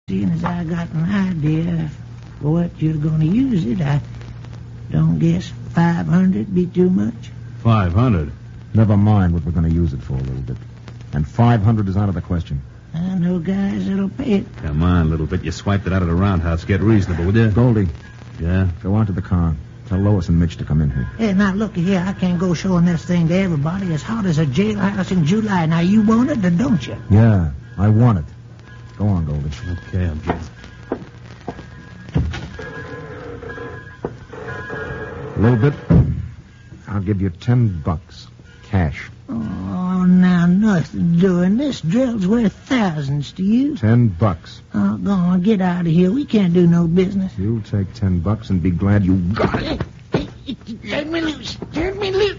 Seeing as I got an idea for what you're going to use it, I don't guess 500 be too much. 500? Never mind what we're going to use it for a little bit. And 500 is out of the question. I know guys that'll pay it. Come on, little bit. You swiped it out of the roundhouse. Get reasonable, will you? Goldie, Yeah? go on to the car. Tell Lois and Mitch to come in here. Hey, now look here. I can't go showing this thing to everybody. It's hot as a jailhouse in July. Now, you want it or don't you? Yeah, I want it. Go on, Goldie. Okay, I'm getting... A little bit. I'll give you $10. Cash. Oh, now, nothing doing. This drill's worth thousands to you. $10. Oh, go on, get out of here. We can't do no business. You'll take $10 and be glad you got it. Turn me loose. Turn me loose.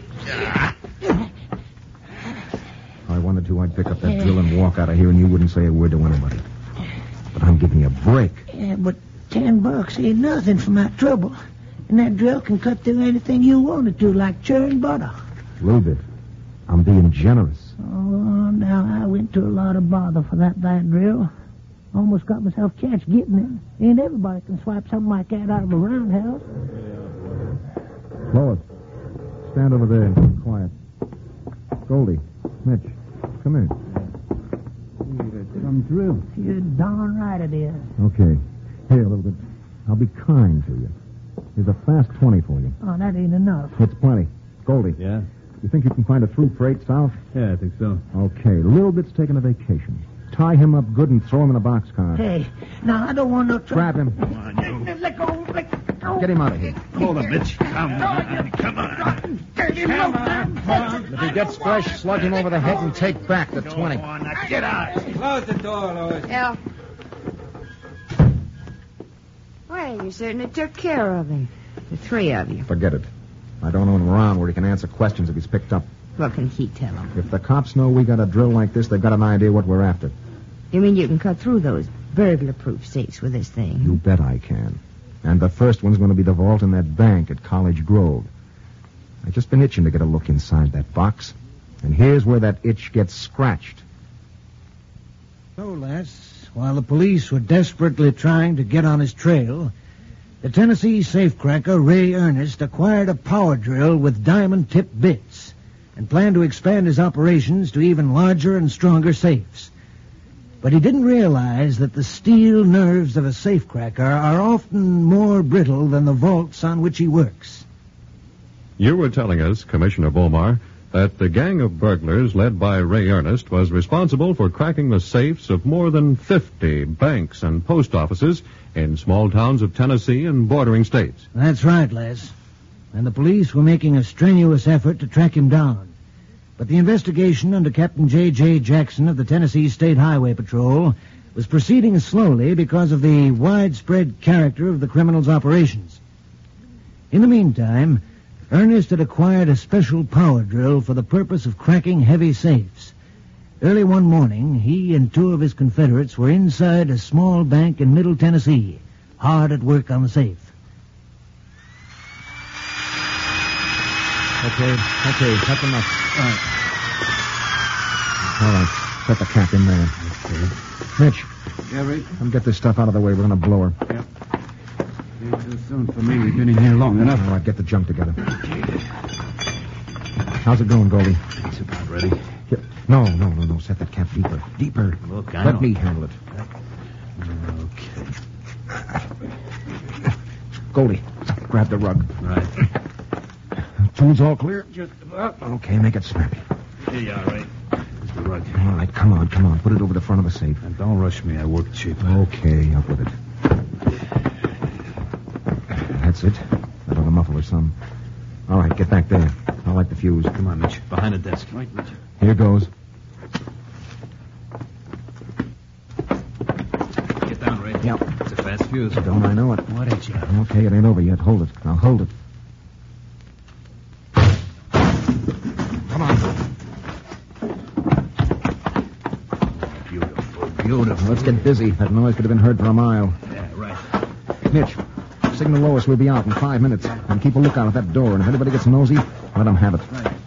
If I wanted to, I'd pick up that drill and walk out of here, and you wouldn't say a word to anybody. But I'm giving you a break. Yeah, but $10 ain't nothing for my trouble. And that drill can cut through anything you want it to, like churn butter. A little bit. I'm being generous. Oh, now, I went to a lot of bother for that drill. Almost got myself catched getting it. Ain't everybody can swipe something like that out of a roundhouse. Lois, stand over there and keep quiet. Goldie, Mitch, come in. Some drill. You're darn right it is. Okay. Here, a little bit. I'll be kind to you. Here's a fast 20 for you. Oh, that ain't enough. It's plenty. Goldie. Yeah? You think you can find a through freight south? Yeah, I think so. Okay. Little bit's taking a vacation. Tie him up good and throw him in a boxcar. Hey, now, I don't want no trouble. Grab him. Come on, you. Let go. Get him out of here. Hold him, Mitch. Come on. Come on. If he gets fresh, slug him over the head and take back the 20. Go on, now get out. Close the door, Lois. Yeah. Well, you certainly took care of him. The three of you. Forget it. I don't own him around where he can answer questions if he's picked up. What can he tell him? If the cops know we got a drill like this, they've got an idea what we're after. You mean you can cut through those burglar-proof safes with this thing? You bet I can. And the first one's going to be the vault in that bank at College Grove. I've just been itching to get a look inside that box. And here's where that itch gets scratched. So, lass, while the police were desperately trying to get on his trail, the Tennessee safecracker Ray Ernest acquired a power drill with diamond-tipped bits and planned to expand his operations to even larger and stronger safes. But he didn't realize that the steel nerves of a safecracker are often more brittle than the vaults on which he works. You were telling us, Commissioner Bomar, that the gang of burglars led by Ray Ernest was responsible for cracking the safes of more than 50 banks and post offices in small towns of Tennessee and bordering states. That's right, Les. And the police were making a strenuous effort to track him down. But the investigation under Captain J.J. Jackson of the Tennessee State Highway Patrol was proceeding slowly because of the widespread character of the criminals' operations. In the meantime, Ernest had acquired a special power drill for the purpose of cracking heavy safes. Early one morning, he and two of his Confederates were inside a small bank in Middle Tennessee, hard at work on the safe. Okay, that's enough. All right, set the cap in there. Okay. Mitch, Yeah, Ray? come get this stuff out of the way. We're going to blow her. Yep. Ain't too soon for me. We've been in here long enough. All right, get the junk together. How's it going, Goldie? It's about ready. No. Set that cap deeper. Deeper. Look, I Let know. me handle it. Okay. Goldie, grab the rug. Right. Tools all clear? Just about. Okay, make it snappy. Here you are, Ray. Here's the rug. All right, come on. Put it over the front of the safe. And don't rush me. I work cheap. Okay, up with it. That's it. That ought to muffle her some. All right, get back there. I'll light the fuse. Come on, Mitch. Behind the desk. Right, Mitch. Here goes. Get down, Ray. Yep. It's a fast fuse. Don't I know it? What ain't you? Okay, it ain't over yet. Hold it. Now hold it. Come on. Beautiful. Let's get busy. That noise could have been heard for a mile. Yeah, right. Mitch, signal Lois we'll be out in 5 minutes. And keep a lookout at that door. And if anybody gets nosy, let them have it. Right.